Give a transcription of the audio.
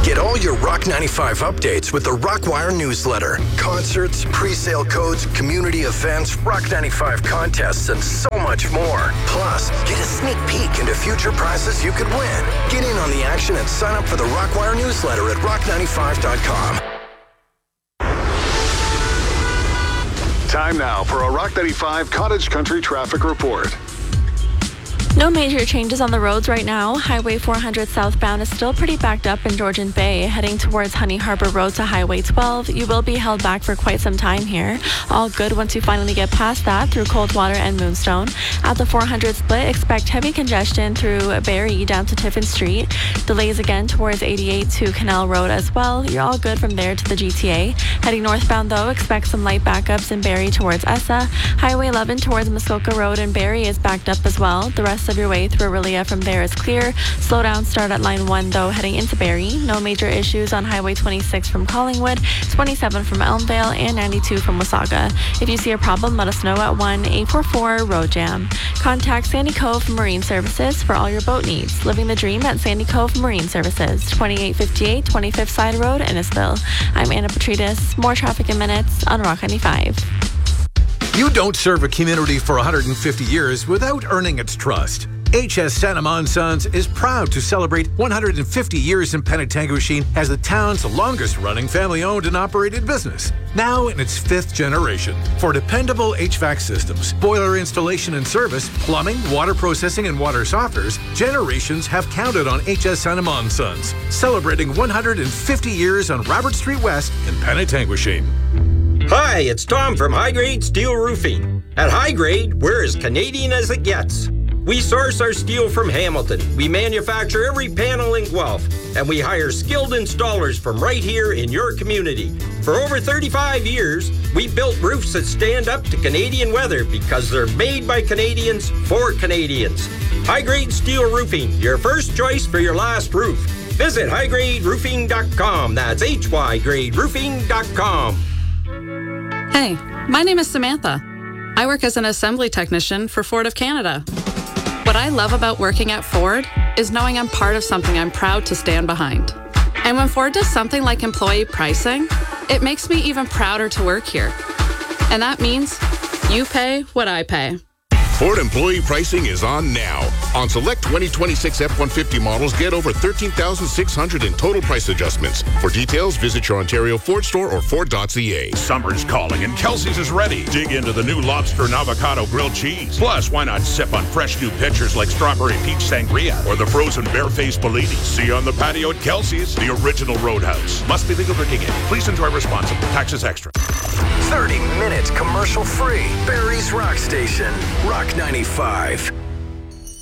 Get all your Rock 95 updates with the Rockwire newsletter. Concerts, pre-sale codes, community events, Rock 95 contests, and so much more. Plus, get a sneak peek into future prizes you could win. Get in on the action and sign up for the Rockwire newsletter at rock95.com. Time now for a Rock 95 Cottage Country traffic report. No major changes on the roads right now. Highway 400 southbound is still pretty backed up in Georgian Bay. Heading towards Honey Harbor Road to Highway 12, you will be held back for quite some time here. All good once you finally get past that through Coldwater and Moonstone. At the 400 split, expect heavy congestion through Barrie down to Tiffin Street. Delays again towards 88 to Canal Road as well. You're all good from there to the GTA. Heading northbound though, expect some light backups in Barrie towards Essa. Highway 11 towards Muskoka Road and Barrie is backed up as well. The rest of your way through Aurelia from there is clear. Slow down start at line 1 though heading into Barrie. No major issues on Highway 26 from Collingwood, 27 from Elmvale, and 92 from Wasaga. If you see a problem, let us know at 1-844-ROAD JAM. Contact Sandy Cove Marine Services for all your boat needs. Living the dream at Sandy Cove Marine Services, 2858 25th Side Road, Innisfil. I'm Anna Petrides. More traffic in minutes on Rock 95. You don't serve a community for 150 years without earning its trust. HS Sanamon Sons is proud to celebrate 150 years in Penetanguishene as the town's longest-running family-owned and operated business, now in its 5th generation. For dependable HVAC systems, boiler installation and service, plumbing, water processing, and water softeners, generations have counted on HS Sanamon Sons, celebrating 150 years on Robert Street West in Penetanguishene. Hi, it's Tom from High Grade Steel Roofing. At High Grade, we're as Canadian as it gets. We source our steel from Hamilton. We manufacture every panel in Guelph, and we hire skilled installers from right here in your community. For over 35 years, we built roofs that stand up to Canadian weather because they're made by Canadians for Canadians. High Grade Steel Roofing, your first choice for your last roof. Visit highgraderoofing.com. That's hygraderoofing.com. Hey, my name is Samantha. I work as an assembly technician for Ford of Canada. What I love about working at Ford is knowing I'm part of something I'm proud to stand behind. And when Ford does something like employee pricing, it makes me even prouder to work here. And that means you pay what I pay. Ford employee pricing is on now. On select 2026 F-150 models, get over $13,600 in total price adjustments. For details, visit your Ontario Ford store or Ford.ca. Summer's calling and Kelsey's is ready. Dig into the new lobster and avocado grilled cheese. Plus, why not sip on fresh new pitchers like strawberry peach sangria or the frozen bear-faced Bellini? See you on the patio at Kelsey's, the original Roadhouse. Must be legal drinking age. Please enjoy responsibly. Taxes extra. 30 minutes commercial free. Barrie's Rock Station. Rock 95.